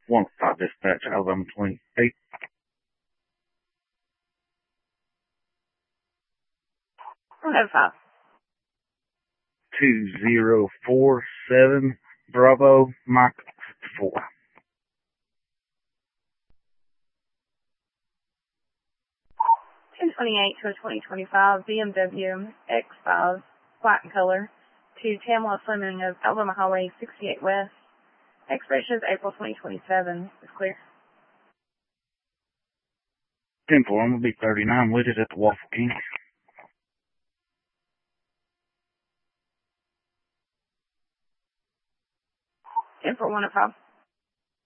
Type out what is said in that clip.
One stop dispatch, Alabama 28, 105. 2047, Bravo, Mike 4. To a 2025 BMW X5, white in color, to Tamla Fleming of Alabama Highway 68 West. Expiration is April 2027. Is clear. 10-4, I'm going to be 39 with it at the Waffle King. 10-4, 105.